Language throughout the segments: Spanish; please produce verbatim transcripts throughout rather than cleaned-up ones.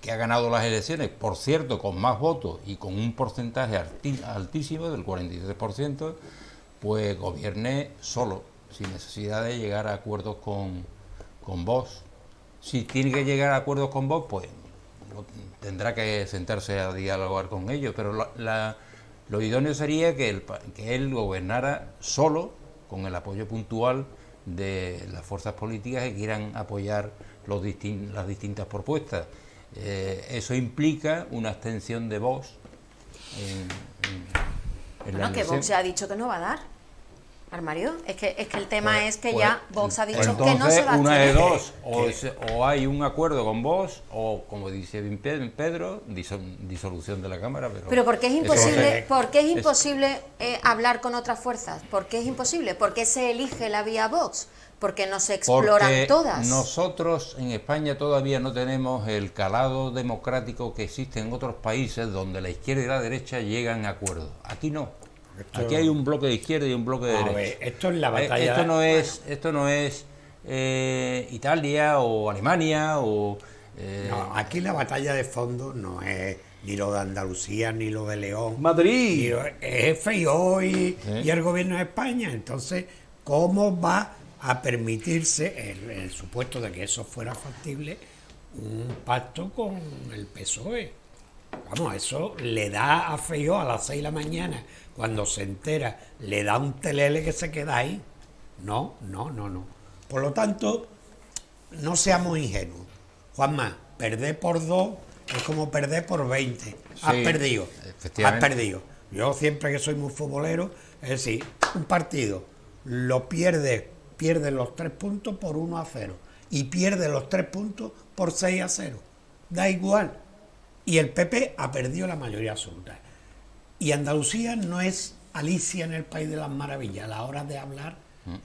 que ha ganado las elecciones, por cierto, con más votos y con un porcentaje alti, altísimo del cuarenta y tres por ciento, pues gobierne solo, sin necesidad de llegar a acuerdos con, con Vox. Si tiene que llegar a acuerdos con Vox, pues tendrá que sentarse a dialogar con ellos, pero la, la, lo idóneo sería que, el, que él gobernara solo, con el apoyo puntual de las fuerzas políticas que quieran apoyar los distin, las distintas propuestas. Eh, eso implica una abstención de Vox en, en, en bueno, que Vox ya ha dicho que no va a dar. Armario, es que, es que el tema pues, es que pues, ya Vox ha dicho entonces, que no se va a una de abstener. dos, o, se, o hay un acuerdo con Vox, o como dice Pedro, disolución de la Cámara. Pero, pero ¿por qué es imposible, es, ¿por qué es imposible eh, hablar con otras fuerzas? ¿Por qué es imposible? ¿Por qué se elige la vía Vox? Porque no se exploran porque todas. Nosotros en España todavía no tenemos el calado democrático que existe en otros países donde la izquierda y la derecha llegan a acuerdos. Aquí no. Esto, Aquí hay un bloque de izquierda y un bloque de derecha. Ver, esto es la batalla. Esto no es, esto no es eh, Italia o Alemania o. Eh, no, aquí la batalla de fondo no es ni lo de Andalucía ni lo de León. Madrid. Lo, es Feijóo y, ¿Eh? y el gobierno de España. Entonces, ¿cómo va a permitirse, el, el supuesto de que eso fuera factible, un pacto con el P S O E? Vamos, eso le da a Feijóo a las seis de la mañana, cuando se entera, le da un telele que se queda ahí. No, no, no, no. Por lo tanto, no seamos ingenuos. Juanma, perder por dos es como perder por veinte. Has sí, perdido. Has perdido. Yo siempre que soy muy futbolero, es decir, un partido lo pierde, pierde los tres puntos por uno a cero y pierde los tres puntos por seis a cero. Da igual. Y el P P ha perdido la mayoría absoluta. Y Andalucía no es Alicia en el País de las Maravillas a la hora de hablar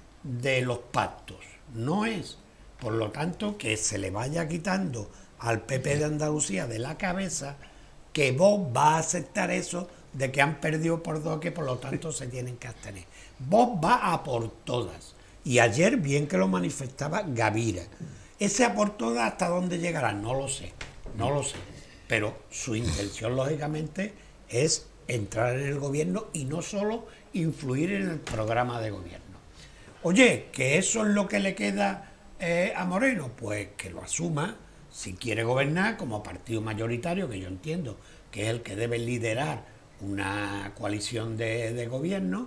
de los pactos. No es. Por lo tanto, que se le vaya quitando al P P de Andalucía de la cabeza que Vox va a aceptar eso de que han perdido por dos, que por lo tanto se tienen que abstener. Vox va a por todas. Y ayer bien que lo manifestaba Gavira. Ese a por todas, ¿hasta dónde llegará? No lo sé. No lo sé. Pero su intención, lógicamente, es entrar en el gobierno y no solo influir en el programa de gobierno. Oye, que eso es lo que le queda eh, a Moreno, pues que lo asuma si quiere gobernar como partido mayoritario, que yo entiendo que es el que debe liderar una coalición de, de gobierno,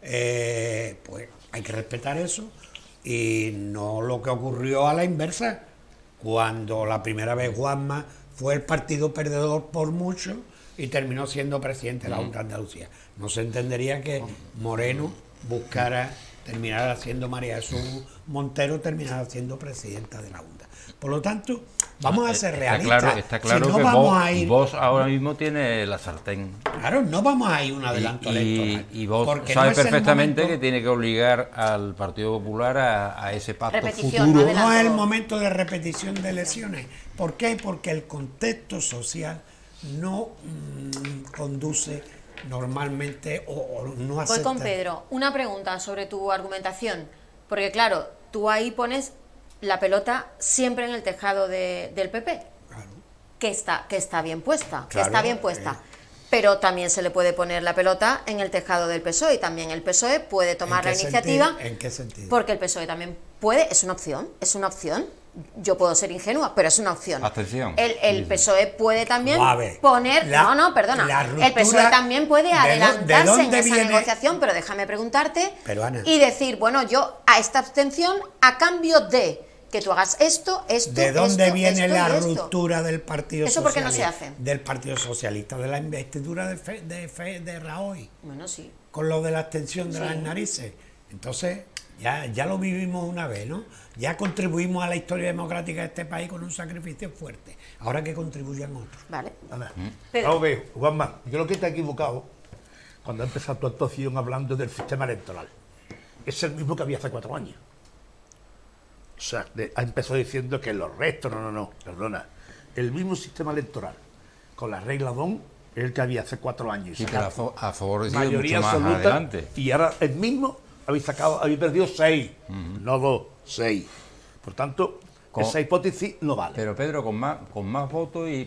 eh, pues hay que respetar eso y no lo que ocurrió a la inversa, cuando la primera vez Juanma fue el partido perdedor por mucho y terminó siendo presidente de la Junta de Andalucía. No se entendería que Moreno buscara, terminara siendo María Jesús Montero, terminara siendo presidenta de la Junta. Por lo tanto, vamos a ser está realistas. Claro, está claro si no que vamos vos, a ir, vos ahora mismo tiene la sartén. Claro, no vamos a ir un adelanto y, electoral. Y, y vos porque sabes no es perfectamente momento, que tiene que obligar al Partido Popular a, a ese pacto Repetición, futuro. no es el momento de repetición de elecciones. ¿Por qué? Porque el contexto social no mmm, conduce normalmente o, o no acepta. Voy con Pedro. Una pregunta sobre tu argumentación. Porque claro, tú ahí pones la pelota siempre en el tejado de, del P P. Claro. Que está, que está bien puesta. Claro, que está bien puesta. Eh. Pero también se le puede poner la pelota en el tejado del P S O E. Y también el P S O E puede tomar la iniciativa. Sentido? ¿En qué sentido? Porque el P S O E también puede, es una opción, es una opción. Yo puedo ser ingenua, pero es una opción. Atención. El, el P S O E puede también ver, poner... la, no, no, perdona. El P S O E también puede adelantarse en esa viene? negociación, pero déjame preguntarte pero, Ana, y decir, bueno, yo a esta abstención a cambio de que tú hagas esto, esto, ¿De dónde esto, viene esto la y esto? ruptura del Partido ¿Eso Socialista? por qué no se hace? Del Partido Socialista, de la investidura de, fe, de, fe, de Rajoy. Bueno, sí. Con lo de la abstención de sí. las narices. Entonces, ya, ya lo vivimos una vez, ¿no? Ya contribuimos a la historia democrática de este país con un sacrificio fuerte. Ahora que contribuyan otros. Vale. Ana, ¿Mm? vamos a ver, Juanma, yo creo que te has equivocado cuando has empezado tu actuación hablando del sistema electoral. Es el mismo que había hace cuatro años. O sea, de, ha empezado diciendo que los restos, no, no, no, perdona. El mismo sistema electoral, con la regla D O N, es el que había hace cuatro años. Y que ha favorecido mayoría mucho más absoluta, adelante. Y ahora el mismo habéis sacado, habéis perdido seis, uh-huh. no dos, seis. Por tanto, con, esa hipótesis no vale. Pero Pedro, con más, con más votos y